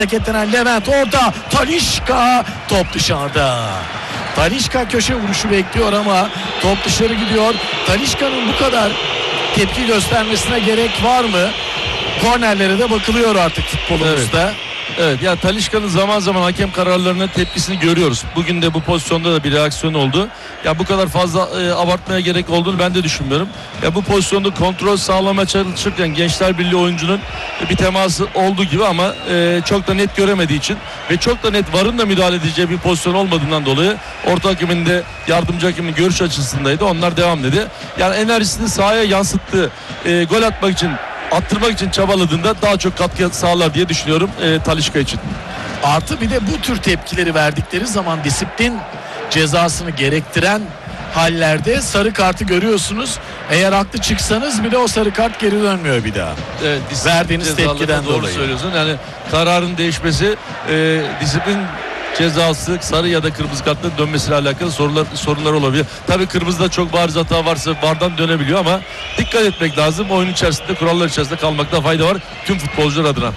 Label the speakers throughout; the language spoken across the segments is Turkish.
Speaker 1: hareketlenen Levent orada. Talisca, top dışarıda. Talisca köşe vuruşu bekliyor ama top dışarı gidiyor. Talisca'nın bu kadar tepki göstermesine gerek var mı? Kornerlere de bakılıyor artık futbolumuzda.
Speaker 2: Evet ya, Talisca'nın zaman zaman hakem kararlarına tepkisini görüyoruz. Bugün de bu pozisyonda da bir reaksiyon oldu. Ya bu kadar fazla abartmaya gerek olduğunu ben de düşünmüyorum. Ya bu pozisyonda kontrol sağlamaya çalışırken Gençler Birliği oyuncunun bir teması olduğu gibi ama çok da net göremediği için ve çok da net VAR'ın da müdahale edeceği bir pozisyon olmadığından dolayı orta hakemin de yardımcı hakemin görüş açısındaydı. Onlar devam dedi. Yani enerjisini sahaya yansıttı. Gol atmak için, attırmak için çabaladığında daha çok katkı sağlar diye düşünüyorum Talisca için.
Speaker 1: Artı bir de bu tür tepkileri verdikleri zaman disiplin cezasını gerektiren hallerde sarı kartı görüyorsunuz. Eğer haklı çıksanız bile o sarı kart geri dönmüyor bir daha.
Speaker 2: Evet,
Speaker 1: verdiğiniz tepkiden
Speaker 2: doğru
Speaker 1: dolayı.
Speaker 2: Söylüyorsun. Yani kararın değişmesi disiplin cezası sarı ya da kırmızı kartla dönmesiyle alakalı sorunlar olabilir. Tabii kırmızıda çok bariz hata varsa VAR'dan dönebiliyor ama dikkat etmek lazım. Oyun içerisinde, kurallar içerisinde kalmakta fayda var tüm futbolcular adına.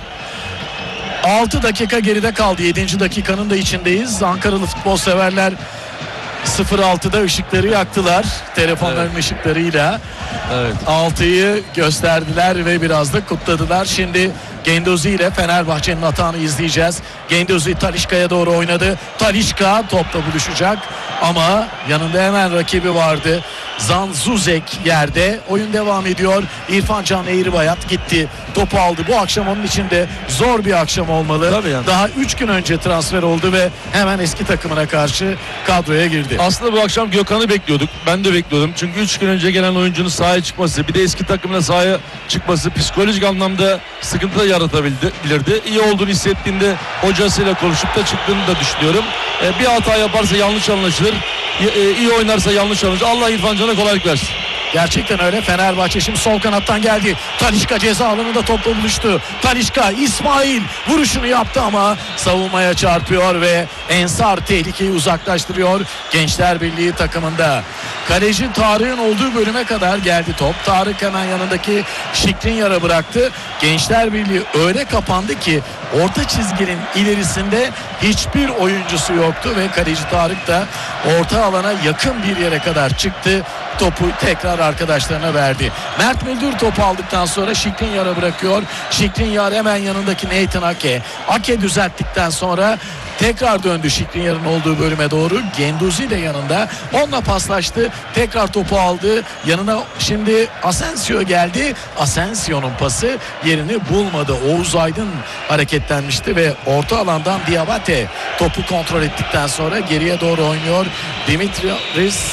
Speaker 1: 6 dakika geride kaldı. 7. dakikanın da içindeyiz. Ankaralı futbol severler 06'da ışıkları yaktılar. Telefonların ışıklarıyla.
Speaker 2: Evet.
Speaker 1: 6'yı gösterdiler ve biraz da kutladılar. Şimdi Gendozi ile Fenerbahçe'nin atağını izleyeceğiz. Gendozi Talisca'ya doğru oynadı. Talisca topla buluşacak ama yanında hemen rakibi vardı. Zanzuzek yerde. Oyun devam ediyor. İrfan Can Eğribayat gitti. Topu aldı. Bu akşam onun için de zor bir akşam olmalı.
Speaker 2: Yani.
Speaker 1: Daha 3 gün önce transfer oldu ve hemen eski takımına karşı kadroya girdi.
Speaker 2: Aslında bu akşam Gökhan'ı bekliyorduk. Ben de bekliyordum. Çünkü 3 gün önce gelen oyuncunun sahaya çıkması, bir de eski takımına sahaya çıkması psikolojik anlamda sıkıntı da yaratabilirdi. İyi olduğunu hissettiğinde hocasıyla konuşup da çıktığını da düşünüyorum. Bir hata yaparsa yanlış anlaşılır. İyi oynarsa yanlış anlaşılır. Allah İrfan Can'a kolaylık versin.
Speaker 1: Gerçekten öyle. Fenerbahçe şimdi sol kanattan geldi. Talisca ceza alanında topla buluştu. Talisca, İsmail vuruşunu yaptı ama savunmaya çarpıyor ve Ensar tehlikeyi uzaklaştırıyor Gençler Birliği takımında. Kaleci Tarık'ın olduğu bölüme kadar geldi top. Tarık hemen yanındaki Skriniar'a bıraktı. Gençler Birliği öyle kapandı ki orta çizginin ilerisinde hiçbir oyuncusu yoktu ve kaleci Tarık da orta alana yakın bir yere kadar çıktı. Topu tekrar arkadaşlarına verdi. Mert Müldür topu aldıktan sonra Skriniar'a bırakıyor. Skriniar hemen yanındaki Nathan Ake. Ake düzelttikten sonra tekrar döndü Skriniar'ın olduğu bölüme doğru. Gendozi de yanında. Onunla paslaştı. Tekrar topu aldı. Yanına şimdi Asensio geldi. Asensio'nun pası yerini bulmadı. Oğuz Aydın hareketlenmişti ve orta alandan Diabate topu kontrol ettikten sonra geriye doğru oynuyor. Dimitrios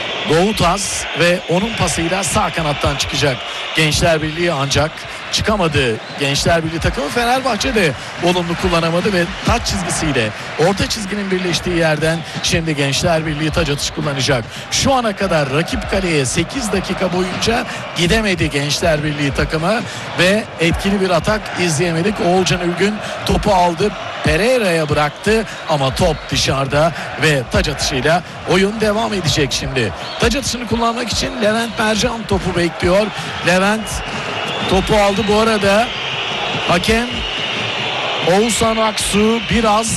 Speaker 1: Goutas ve onun pasıyla sağ kanattan çıkacak Gençler Birliği ancak çıkamadı. Gençler Birliği takımı Fenerbahçe de olumlu kullanamadı ve taç çizgisiyle orta çizginin birleştiği yerden şimdi Gençler Birliği taç atışı kullanacak. Şu ana kadar rakip kaleye 8 dakika boyunca gidemedi Gençler Birliği takımı ve etkili bir atak izleyemedik. Oğulcan Ülgün topu aldı. Pereira'ya bıraktı ama top dışarıda ve taç atışıyla oyun devam edecek şimdi. Taç atışını kullanmak için Levent Mercan topu bekliyor. Levent topu aldı bu arada. Hakem Oğuzhan Aksu biraz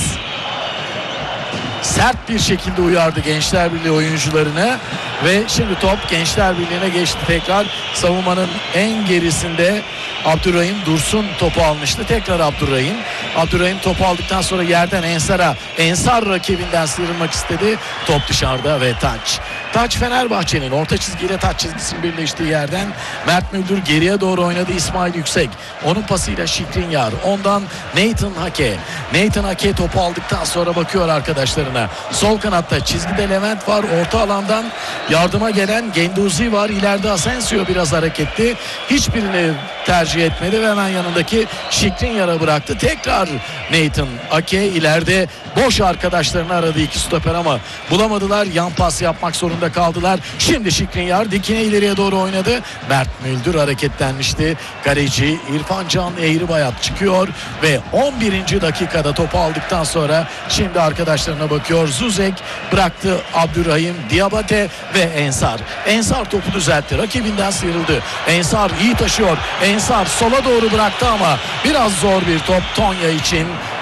Speaker 1: sert bir şekilde uyardı Gençler Birliği oyuncularını ve şimdi top Gençler Birliği'ne geçti tekrar. Savunmanın en gerisinde Abdurrahim Dursun topu almıştı. Tekrar Abdurrahim. Abdurrahim topu aldıktan sonra yerden Ensar'a. Ensar rakibinden sıyrılmak istedi. Top dışarıda ve taç. Taç Fenerbahçe'nin orta çizgiyle taç çizgisinin birleştiği yerden Mert Müldür geriye doğru oynadı. İsmail Yüksek. Onun pasıyla Skriniar. Ondan Nathan Ake. Nathan Ake topu aldıktan sonra bakıyor arkadaşlarına. Sol kanatta çizgide Levent var. Orta alandan yardıma gelen Gendozi var. İleride Asensio biraz hareketli. Hiçbirini tercih etmedi ve hemen yanındaki Skriniar'a bıraktı. Tekrar Nathan Ake ileride boş arkadaşlarını aradı iki stoper ama bulamadılar. Yan pas yapmak zorunda kaldılar. Şimdi Skriniar dikine ileriye doğru oynadı. Mert Müldür hareketlenmişti. Kaleci İrfan Can Eğribayat çıkıyor ve 11. dakikada topu aldıktan sonra şimdi arkadaşlarına bakıyor. Zuzek bıraktı. Abdurrahim, Diabate ve Ensar. Ensar topu düzeltti. Rakibinden sıyrıldı. Ensar iyi taşıyor. Ensar sola doğru bıraktı ama biraz zor bir top Tonya için.